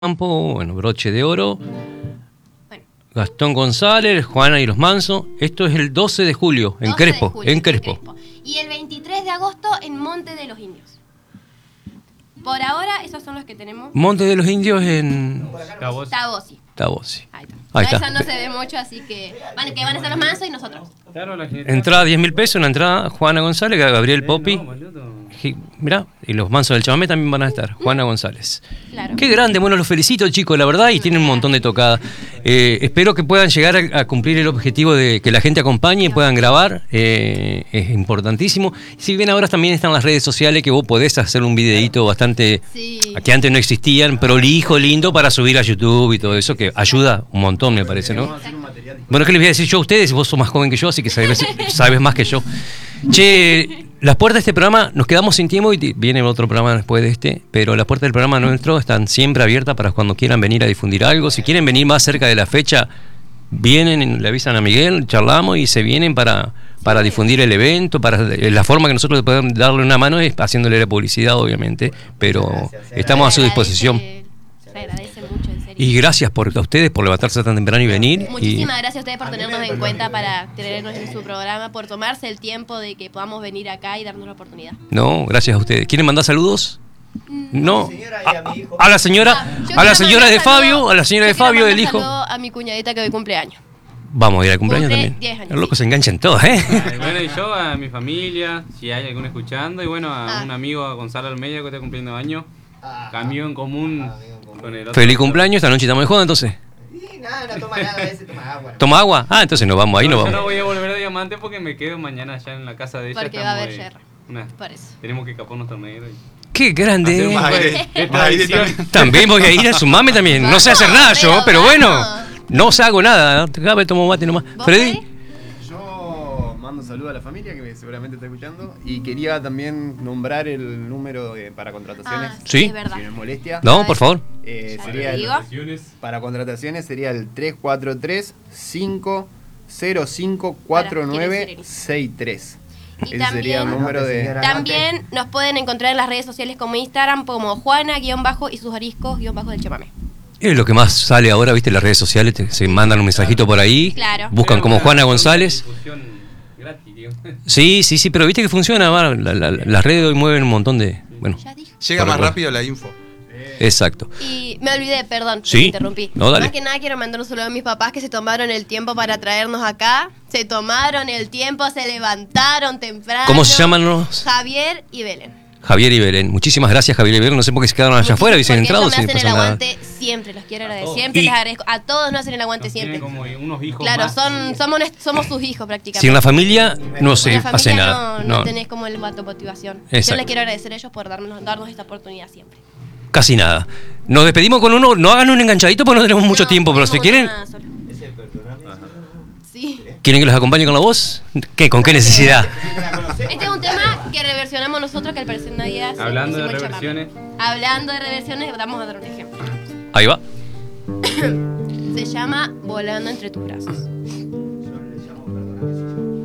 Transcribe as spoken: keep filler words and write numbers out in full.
Campo, bueno, Broche de Oro, bueno. Gastón González, Juana y los Manso. Esto es el doce de julio, en Crespo, julio, en Crespo. Crespo. Y el veintitrés de agosto en Monte de los Indios. Por ahora, esos son los que tenemos. Monte de los Indios en... Tabosi. Tabosi. Tabosi. Ahí está. Ahí está. Esa no se ve mucho, así que van, que van a estar los Mansos y nosotros. Entrada diez mil pesos, una entrada Juana González, Gabriel Popi. Mirá, y los Mansos del Chamamé también van a estar, Juana González. Claro. Qué grande, bueno, los felicito, chicos, la verdad, y tienen un montón de tocadas. Eh, espero que puedan llegar a, a cumplir el objetivo de que la gente acompañe y puedan grabar, eh, es importantísimo. Si bien ahora también están las redes sociales, que vos podés hacer un videíto bastante, sí. que antes no existían, prolijo, lindo, para subir a YouTube y todo eso, que ayuda un montón, me parece, ¿no? Bueno, ¿qué les voy a decir yo a ustedes? Vos sos más joven que yo, así que sabes, sabes más que yo. Che, las puertas de este programa, nos quedamos sin tiempo y viene otro programa después de este, pero las puertas del programa nuestro están siempre abiertas para cuando quieran venir a difundir algo. Si quieren venir más cerca de la fecha, vienen, le avisan a Miguel, charlamos y se vienen para, para difundir el evento. Para la forma que nosotros podemos darle una mano es haciéndole la publicidad, obviamente, pero gracias, estamos a su disposición. Se agradece mucho, en serio. Y gracias por, a ustedes por levantarse tan temprano y venir. Muchísimas y... gracias a ustedes por tenernos en cuenta para tenernos en su programa, por tomarse el tiempo de que podamos venir acá y darnos la oportunidad. No, gracias a ustedes. ¿Quieren mandar saludos? No. A, a la señora, no, a la señora de Fabio, a la señora de Fabio, el hijo. A mi cuñadita que hoy cumpleaños. Vamos a ir al cumpleaños Cumple también. diez años, Los locos sí. se enganchan todos, ¿eh? Ay, bueno, y yo a mi familia, si hay alguno escuchando, y bueno, a ah. un amigo, a Gonzalo Almeida, que está cumpliendo años. Amigo en común ah, con el otro. Feliz cumpleaños, esta noche estamos de joda entonces. Sí, nada, no toma nada, ese toma agua. ¿Toma agua? Ah, entonces nos vamos ahí, no, nos yo vamos. no voy a volver a Diamante porque me quedo mañana allá en la casa de ella. Porque va a haber yerra. Una, por eso. Tenemos que escapar nuestro medio. Y... ¡Qué grande! Un aire, de tradición. También voy a ir a su mame también. No sé hacer nada yo, pero bueno, no os hago nada. Acá me tomo mate nomás. Freddy. Saludo a la familia que seguramente está escuchando y quería también nombrar el número de, para contrataciones. Ah, sí, es verdad. Si no es molestia. No, por favor. Eh, sería el, para contrataciones sería el tres cuatro tres, cinco cero cinco, cuatro nueve seis tres. Y Ese también, sería el número de... También nos pueden encontrar en las redes sociales como Instagram como Juana guión bajo y sus ariscos guión bajo del chamamé. Es lo que más sale ahora, viste, las redes sociales, te, se mandan un mensajito por ahí, claro. buscan como Juana González. Sí, sí, sí, pero viste que funciona, la, la, la, las redes hoy mueven un montón de... Bueno, llega más rápido la info. Exacto. Y me olvidé, perdón, sí, me interrumpí. No, dale. Más que nada quiero mandar un saludo a mis papás que se tomaron el tiempo para traernos acá. Se tomaron el tiempo, se levantaron temprano. ¿Cómo se llaman los? Javier y Belén. Javier y Belén. Muchísimas gracias, Javier y Belén. No sé por qué se quedaron allá afuera, hubiesen entrado. Ellos me hacen sin el nada. aguante siempre, los quiero agradecer. Siempre y les agradezco. A todos nos hacen el aguante siempre. Como unos hijos claro, más. son somos, somos sus hijos prácticamente. Si en la familia no se en la hace familia nada. No, no, no tenés como el vato motivación. Exacto. Yo les quiero agradecer a ellos por darnos, darnos esta oportunidad siempre. Casi nada. Nos despedimos con uno. No hagan un enganchadito porque no tenemos mucho no, tiempo, pero si quieren... Sí. ¿Quieren que los acompañe con la voz? ¿Qué? ¿Con qué necesidad? Este es un tema que reversionamos nosotros, que al parecer nadie hace. Hablando de reversiones. Hablando de reversiones, vamos a dar un ejemplo. Ahí va. Se llama Volando entre tus brazos.